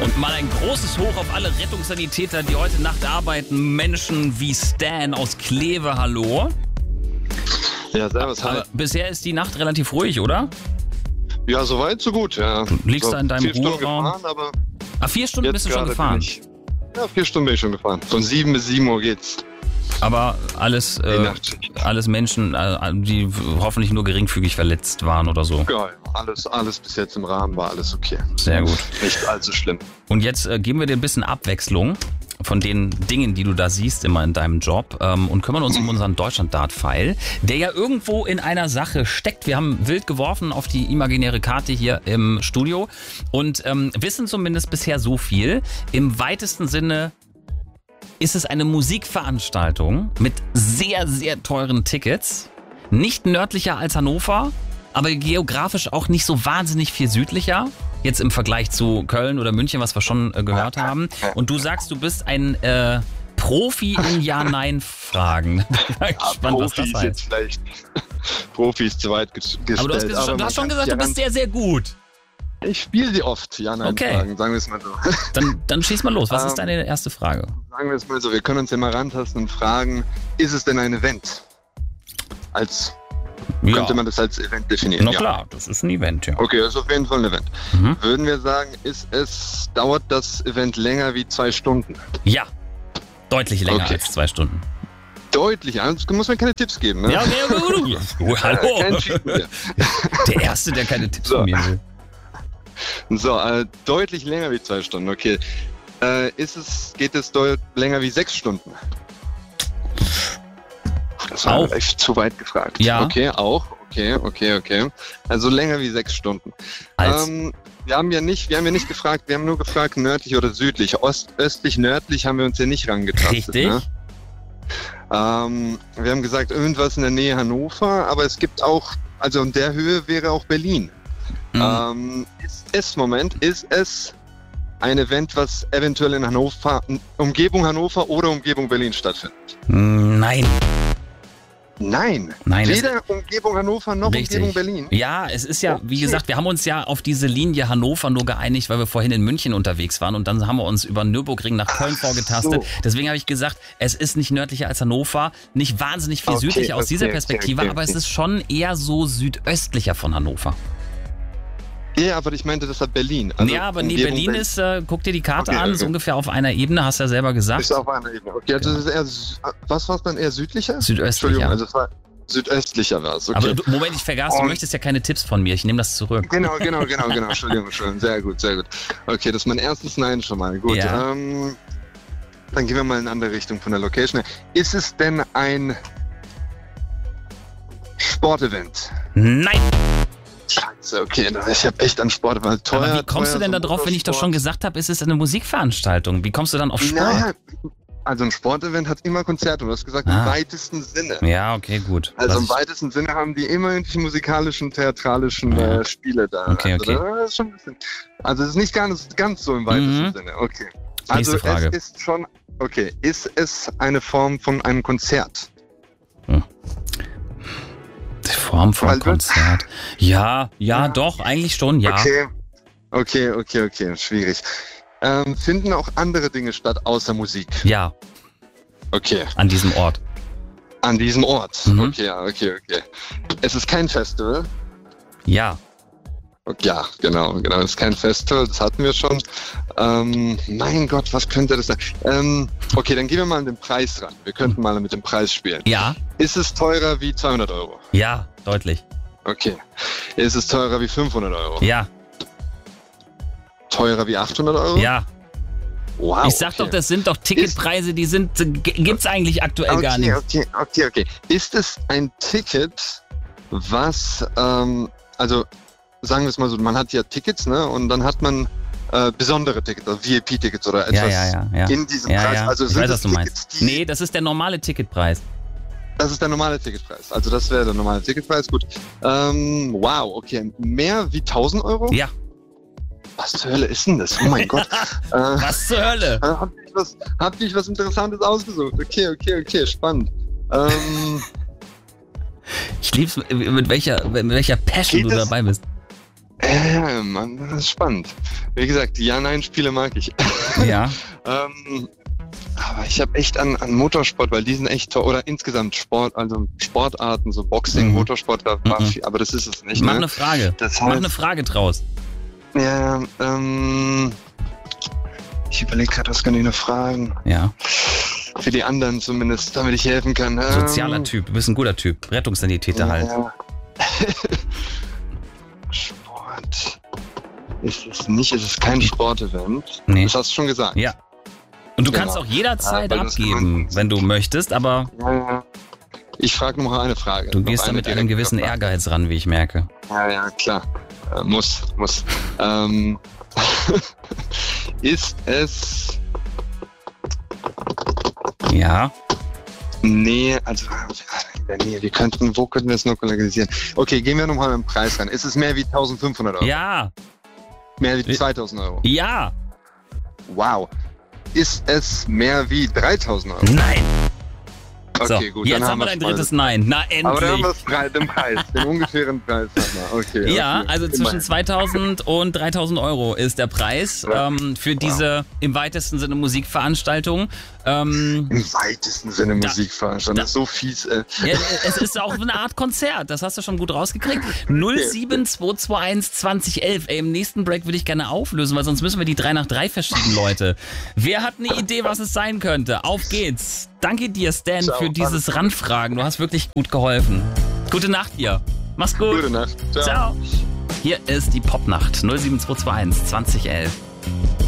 Und mal ein großes Hoch auf alle Rettungssanitäter, die heute Nacht arbeiten. Menschen wie Stan aus Kleve, hallo. Ja, servus, hi. Aber bisher ist die Nacht relativ ruhig, oder? Ja, soweit, so gut, ja. Du liegst da in deinem 4 Stunden Ruheraum. gefahren, aber 4 Stunden bist du schon gerade gefahren? Ja, 4 Stunden bin ich schon gefahren. Von 7 bis 7 Uhr geht's. Aber alles Menschen, die hoffentlich nur geringfügig verletzt waren oder so. Ja, alles bis jetzt im Rahmen war alles okay. Sehr gut. Nicht allzu schlimm. Und jetzt geben wir dir ein bisschen Abwechslung von den Dingen, die du da siehst, immer in deinem Job, und kümmern uns um unseren Deutschland-Dart-Pfeil, der ja irgendwo in einer Sache steckt. Wir haben wild geworfen auf die imaginäre Karte hier im Studio und wissen zumindest bisher so viel. Im weitesten Sinne ist es eine Musikveranstaltung mit sehr, sehr teuren Tickets. Nicht nördlicher als Hannover, aber geografisch auch nicht so wahnsinnig viel südlicher. Jetzt im Vergleich zu Köln oder München, was wir schon gehört haben. Und du sagst, du bist ein Profi in Ja-Nein-Fragen. Ich bin gespannt, was das heißt. Jetzt vielleicht Profi ist zu weit gestellt. Aber du hast schon gesagt, du bist sehr, sehr gut. Ich spiele sie oft, Ja-Nein-Fragen, okay. Sagen wir es mal so. Dann schieß mal los. Was ist deine erste Frage? Sagen wir es mal so, wir können uns ja mal rantasten und fragen, ist es denn ein Event? Könnte man das als Event definieren? Na klar, das ist ein Event, ja. Okay, das ist auf jeden Fall ein Event. Würden wir sagen, dauert das Event länger wie 2 Stunden? Ja, deutlich länger als 2 Stunden. Deutlich, also muss man keine Tipps geben, ne? Ja, okay. Hallo. Kein Cheaten hier. Der Erste, der keine Tipps von mir will. So, deutlich länger wie 2 Stunden, okay. Geht es länger wie 6 Stunden? Das war echt zu weit gefragt. Ja. Okay, auch. Okay. Also länger wie 6 Stunden. Wir haben ja nicht gefragt, wir haben nur gefragt, nördlich oder südlich. Östlich, nördlich haben wir uns ja nicht rangetastet. Richtig. Ne? Wir haben gesagt, irgendwas in der Nähe Hannover, aber es gibt auch, also in der Höhe wäre auch Berlin. Ist es ein Event, was eventuell in Hannover, Umgebung Hannover oder Umgebung Berlin stattfindet? Nein. Nein, weder Umgebung Hannover noch richtig. Umgebung Berlin. Ja, es ist ja, wie gesagt, wir haben uns ja auf diese Linie Hannover nur geeinigt, weil wir vorhin in München unterwegs waren und dann haben wir uns über Nürburgring nach Köln vorgetastet. So. Deswegen habe ich gesagt, es ist nicht nördlicher als Hannover, nicht wahnsinnig viel südlicher aus dieser Perspektive, aber es ist schon eher so südöstlicher von Hannover. Ja, aber ich meinte deshalb Berlin. Also ja, aber nee, Berlin ist, guck dir die Karte an, ist ungefähr auf einer Ebene, hast du ja selber gesagt. Ist auf einer Ebene, okay. Also das ist eher, was war es dann, eher südlicher? Südöstlicher. Also es war südöstlicher war es, okay. Aber Moment, ich vergaß, du möchtest ja keine Tipps von mir, ich nehme das zurück. Genau, Entschuldigung, sehr gut. Okay, das ist mein erstes Nein schon mal, gut. Ja. Dann gehen wir mal in eine andere Richtung von der Location. Ist es denn ein Sportevent? Nein! Scheiße, okay, ich habe echt an Sport, weil teuer. Aber wie kommst du denn da drauf, wenn ich doch schon gesagt habe, es ist eine Musikveranstaltung? Wie kommst du dann auf Sport? Naja, also ein Sportevent hat immer Konzerte, du hast gesagt, im weitesten Sinne. Ja, okay, gut. Also im weitesten Sinne haben die immer irgendwelche musikalischen, theatralischen Spiele da. Okay. Das ist schon ein bisschen, also es ist nicht ganz so im weitesten Sinne, okay. Also nächste Frage. Es ist schon, okay, ist es eine Form von einem Konzert? Die Form von Konzert. Ja, doch, eigentlich schon, ja. Okay, schwierig. Finden auch andere Dinge statt außer Musik? Ja. Okay. An diesem Ort. An diesem Ort? Okay. Es ist kein Festival? Ja. Okay, ja, genau. Es ist kein Festival, das hatten wir schon. Mein Gott, was könnte das sein? Okay, dann gehen wir mal an den Preis ran. Wir könnten mal mit dem Preis spielen. Ja. Ist es teurer wie 200 Euro? Ja, deutlich. Okay. Ist es teurer wie 500 Euro? Ja. Teurer wie 800 Euro? Ja. Wow. Ich sag doch, das sind doch Ticketpreise, gibt's eigentlich aktuell gar nicht. Okay. Ist es ein Ticket, was, also sagen wir es mal so, man hat ja Tickets, ne? Und dann hat man besondere Tickets, also VIP-Tickets oder etwas in diesem Preis. Ja. Also ich weiß, was du meinst. Nee, das ist der normale Ticketpreis. Das ist der normale Ticketpreis. Also das wäre der normale Ticketpreis, gut. Wow, okay. Mehr wie 1000 Euro? Ja. Was zur Hölle ist denn das? Oh mein Gott. Was zur Hölle? Habt ihr was Interessantes ausgesucht? Okay, spannend. Ich lieb's, mit welcher Passion du dabei bist. Ja, Mann, das ist spannend. Wie gesagt, die Ja-Nein-Spiele mag ich. Ja. Aber ich habe echt an Motorsport, weil die sind echt toll. Oder insgesamt Sport, also Sportarten, so Boxing, Motorsport, da war viel, aber das ist es nicht. Mach ne? eine Frage. Das heißt, Mach eine Frage draus. Ja, ich überlege gerade, was kann ich noch fragen? Ja. Für die anderen zumindest, damit ich helfen kann. Sozialer Typ, du bist ein guter Typ. Rettungssanitäter halt. Ja. Sport. Ist es nicht, ist es kein Sportevent. Nee. Das hast du schon gesagt. Ja. Und du Genau. kannst auch jederzeit weil das abgeben, wenn du möchtest, aber Ja. Ich frage noch eine Frage. du Noch gehst da eine mit einem direkte gewissen Frage. Ehrgeiz ran, wie ich merke. Ja, klar. Muss. Ist es... Ja. Nee, also... Nee, wo könnten wir es noch lokalisieren? Okay, gehen wir nochmal mit dem Preis rein. Ist es mehr wie 1.500 Euro? Ja. Mehr wie 2.000 Euro? Ja. Wow. Ist es mehr wie 3.000 Euro? Nein. Okay, So, gut. jetzt dann haben wir wir's dein mal. drittes Nein. Na, Aber dann haben endlich. wir den Preis, den ungefähren Preis. Okay, Ja, okay. also zwischen 2.000 und 3.000 Euro ist der Preis für diese im weitesten Sinne Musikveranstaltung. Im weitesten Sinne Musikveranstaltung. Das ist so fies. Ja, es ist auch eine Art Konzert, das hast du schon gut rausgekriegt. 07221 2011. Ey, im nächsten Break würde ich gerne auflösen, weil sonst müssen wir die 3 nach 3 verschieben, Leute. Wer hat eine Idee, was es sein könnte? Auf geht's. Danke dir, Stan, Ciao, für dieses Ranfragen. Du hast wirklich gut geholfen. Gute Nacht dir. Mach's gut. Gute Nacht. Ciao. Ciao. Hier ist die Popnacht 07221 2011.